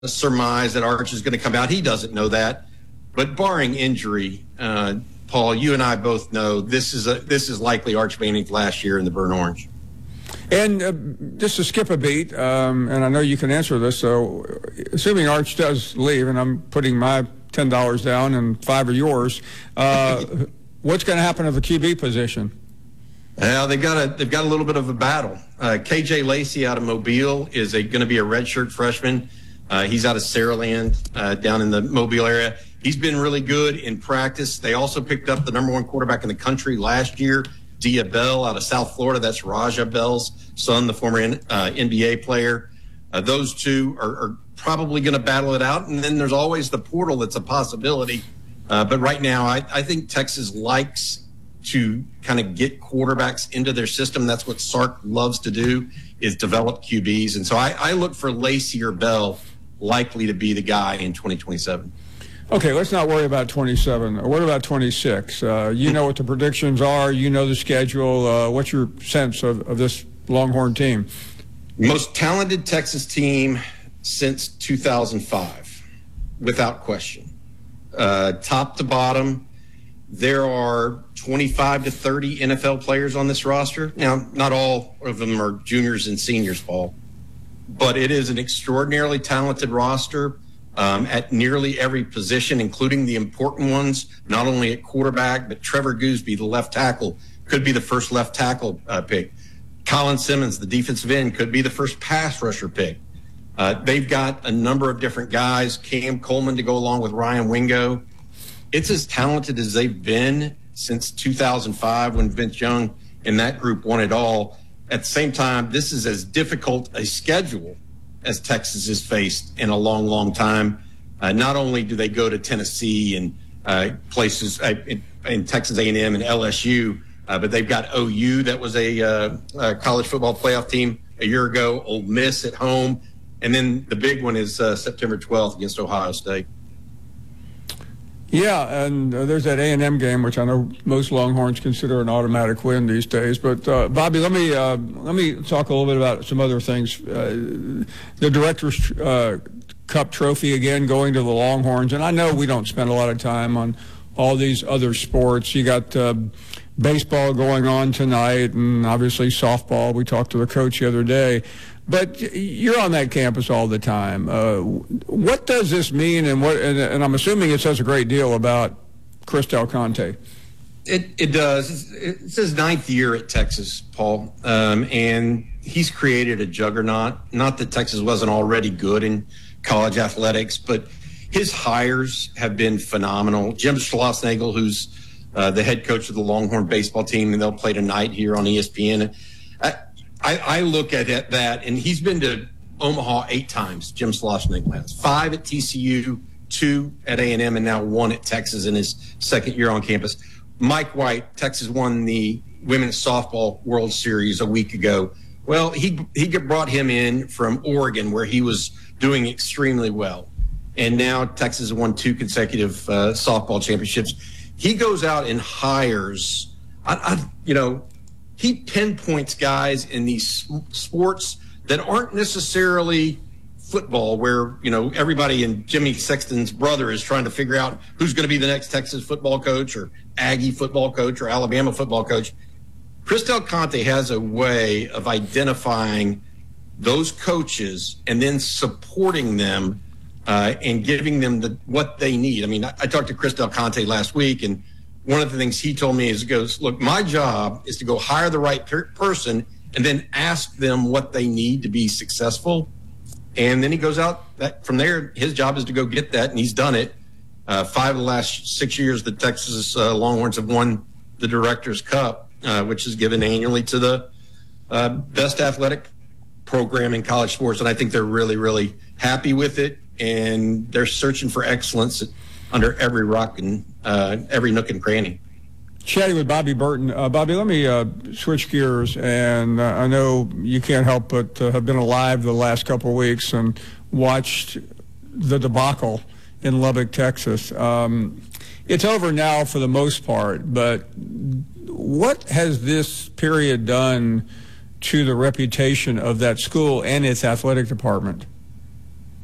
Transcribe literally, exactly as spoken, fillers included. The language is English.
surmise that Arch is going to come out. He doesn't know that. But barring injury, uh, Paul, you and I both know this is a, this is likely Arch Manning's last year in the Burnt Orange. And uh, just to skip a beat, um, and I know you can answer this, so assuming Arch does leave, and I'm putting my ten dollars down and five are yours, uh, what's going to happen to the Q B position? Well, they've got a they've got a little bit of a battle. Uh, K J Lacey out of Mobile is going to be a redshirt freshman. Uh, he's out of Saraland uh, down in the Mobile area. He's been really good in practice. They also picked up the number one quarterback in the country last year, Dia Bell out of South Florida. That's Raja Bell's son, the former uh, N B A player. Uh, those two are, are probably going to battle it out. And then there's always the portal that's a possibility. Uh, but right now, I, I think Texas likes to kind of get quarterbacks into their system. That's what Sark loves to do, is develop Q Bs. And so I, I look for Lacey or Bell likely to be the guy in twenty twenty-seven. Okay, let's not worry about twenty-seven. What about twenty-six? Uh, you know what the predictions are. You know the schedule. Uh, what's your sense of, of this Longhorn team? Most talented Texas team since two thousand five, without question. Uh, top to bottom, there are twenty-five to thirty N F L players on this roster. Now, not all of them are juniors and seniors, Paul, but it is an extraordinarily talented roster. Um, at nearly every position, including the important ones, not only at quarterback, but Trevor Gooseby, the left tackle, could be the first left tackle uh, pick. Colin Simmons, the defensive end, could be the first pass rusher pick. Uh, they've got a number of different guys, Cam Coleman to go along with Ryan Wingo. It's as talented as they've been since two thousand five when Vince Young and that group won it all. At the same time, this is as difficult a schedule as Texas has faced in a long, long time. Uh, not only do they go to Tennessee and uh, places uh, in, in Texas A and M and L S U, uh, but they've got O U, that was a, uh, a college football playoff team a year ago, Ole Miss at home, and then the big one is uh, September twelfth against Ohio State. Yeah, and uh, there's that A and M game, which I know most Longhorns consider an automatic win these days. But uh, Bobby, let me uh, let me talk a little bit about some other things. Uh, the Directors uh, Cup trophy again going to the Longhorns, and I know we don't spend a lot of time on all these other sports. You got uh, baseball going on tonight, and obviously softball. We talked to the coach the other day. But you're on that campus all the time. Uh, what does this mean, and what? And, and I'm assuming it says a great deal about Chris Del Conte. It it does. It's, it's his ninth year at Texas, Paul, um, and he's created a juggernaut. Not that Texas wasn't already good in college athletics, but his hires have been phenomenal. Jim Schlossnagle, who's uh, the head coach of the Longhorn baseball team, and they'll play tonight here on E S P N. I, I, I look at it, that, and he's been to Omaha eight times, Jim Schlossnagle has. Five at T C U, two at A and M, and now one at Texas in his second year on campus. Mike White, Texas won the Women's Softball World Series a week ago. Well, he he brought him in from Oregon, where he was doing extremely well. And now Texas has won two consecutive uh, softball championships. He goes out and hires, I, I, you know, he pinpoints guys in these sports that aren't necessarily football, where, you know, everybody and Jimmy Sexton's brother is trying to figure out who's going to be the next Texas football coach or Aggie football coach or Alabama football coach. Chris Del Conte has a way of identifying those coaches and then supporting them uh, and giving them the, what they need. I mean, I, I talked to Chris Del Conte last week, and one of the things he told me is, he goes, look, my job is to go hire the right per- person and then ask them what they need to be successful. And then he goes out that from there. His job is to go get that, and he's done it. Uh, five of the last six years, the Texas uh, Longhorns have won the Directors Cup, uh, which is given annually to the uh, best athletic program in college sports. And I think they're really, really happy with it, and they're searching for excellence under every rock and uh, every nook and cranny. Chatting with Bobby Burton. Uh, Bobby, let me uh, switch gears, and uh, I know you can't help but uh, have been alive the last couple of weeks and watched the debacle in Lubbock, Texas. Um, it's over now for the most part, but what has this period done to the reputation of that school and its athletic department?